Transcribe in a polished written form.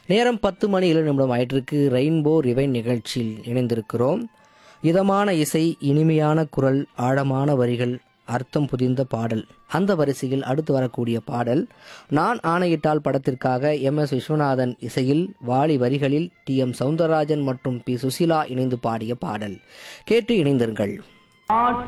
நேரம் 10:07 ஆயிட்டிருக்கு. ரெயின்போ ரிவைன் நிகழ்ச்சியில் இணைந்திருக்கிறோம். இதமான இசை, இனிமையான குரல், ஆழமான வரிகள், அர்த்தம் புதிந்த பாடல். அந்த வரிசையில் அடுத்து வரக்கூடிய பாடல் நான் ஆணையிட்டால் படத்திற்காக MS விஸ்வநாதன் இசையில், வாலி வரிகளில் TM சௌந்தரராஜன் மற்றும் P சுசீலா இணைந்து பாடிய பாடல். கேட்டு இணைந்திருங்கள். ஆசை